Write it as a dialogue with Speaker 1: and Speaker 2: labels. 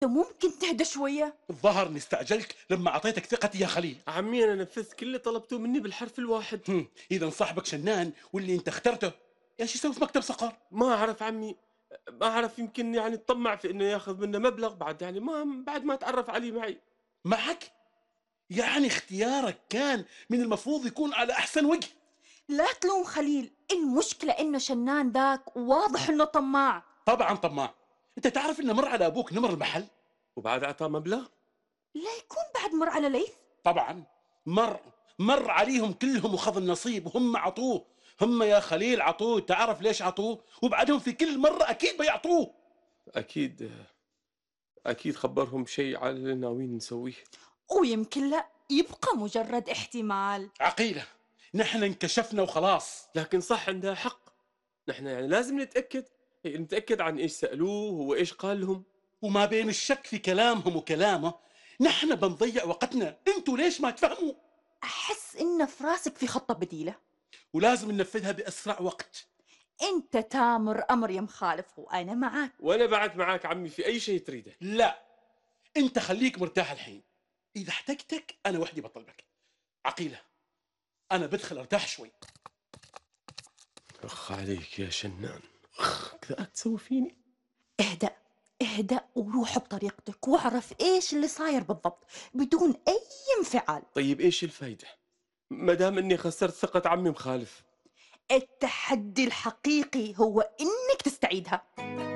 Speaker 1: انت ممكن تهدى شوية؟
Speaker 2: الظهر اني استعجلت لما اعطيتك ثقتي يا خليل.
Speaker 3: عمي أنا نفذت كل اللي طلبته مني بالحرف الواحد.
Speaker 2: اذا صاحبك شنان واللي انت اخترته ايش يسوي في مكتب صقر؟
Speaker 3: ما أعرف عمي، ما أعرف، يمكن يعني تطمع في إنه ياخذ منا مبلغ بعد، يعني بعد ما تعرف عليه معي.
Speaker 2: معك؟ يعني اختيارك كان من المفروض يكون على احسن وجه.
Speaker 1: لا تلوم خليل، المشكلة انه شنان ذاك واضح انه طماع.
Speaker 2: طبعا طماع. انت تعرف انه مر على ابوك نمر المحل؟
Speaker 3: وبعد أعطاه مبلغ؟
Speaker 1: لا يكون بعد مر على ليث؟
Speaker 2: طبعا مر عليهم كلهم وخذ النصيب وهم عطوه. هم يا خليل عطوه، تعرف ليش عطوه؟ وبعدهم في كل مرة اكيد بيعطوه.
Speaker 3: أكيد، أكيد خبرهم شيء على اللي ناويين نسويه.
Speaker 1: ويمكن لا، يبقى مجرد احتمال.
Speaker 2: عقيلة، نحن انكشفنا وخلاص.
Speaker 3: لكن صح عندها حق، نحن يعني لازم نتأكد عن إيش سألوه هو إيش قال لهم.
Speaker 2: وما بين الشك في كلامهم وكلامه نحن بنضيع وقتنا. انتوا ليش ما تفهموا؟
Speaker 1: احس ان في راسك في خطة بديلة.
Speaker 2: ولازم ننفذها بأسرع وقت.
Speaker 1: انت تامر امر يا مخالف وانا معاك.
Speaker 3: وأنا بعد معاك عمي في أي شيء تريده.
Speaker 2: لا، انت خليك مرتاح الحين. اذا احتجتك انا وحدي بطلبك. عقيلة، انا بدخل ارتاح شوي.
Speaker 3: أخ عليك يا شنان، أخ كذا تسوي فيني.
Speaker 1: اهدأ، اهدأ وروح بطريقتك واعرف ايش اللي صاير بالضبط بدون اي انفعال.
Speaker 3: طيب إيش الفايدة ما دام إني خسرت ثقة عمي مخالف؟
Speaker 1: التحدي الحقيقي هو انك تستعيدها.